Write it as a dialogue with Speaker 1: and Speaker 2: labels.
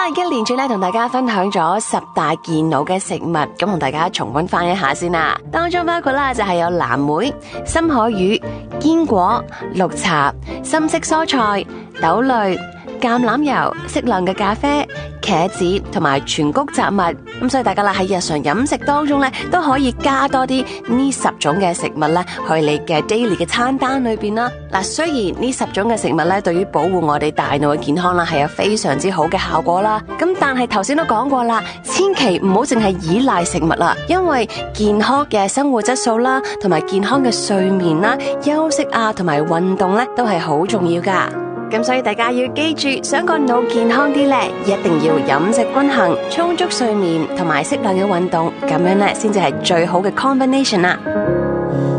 Speaker 1: 一連串咧同大家分享咗10大健腦嘅食物，咁同大家重溫翻一下先啦。當中包括啦就係有藍莓、深海魚、堅果、綠茶、深色蔬菜、豆類、橄欖油、適量嘅咖啡、茄子同埋全穀雜物，咁所以大家啦喺日常飲食當中咧都可以加多啲呢10種嘅食物咧去你嘅 daily 嘅餐單裏邊啦。嗱，雖然呢10種嘅食物咧對於保護我哋大腦嘅健康啦係有非常之好嘅效果啦，咁但係頭先都講過啦，千祈唔好淨係依賴食物啦，因為健康嘅生活質素啦，同埋健康嘅睡眠啦、休息啊同埋運動咧都係好重要噶。咁所以大家要記住，想個腦健康啲咧，一定要飲食均衡、充足睡眠同埋適量嘅運動，咁樣咧先至係最好嘅 combination 啦。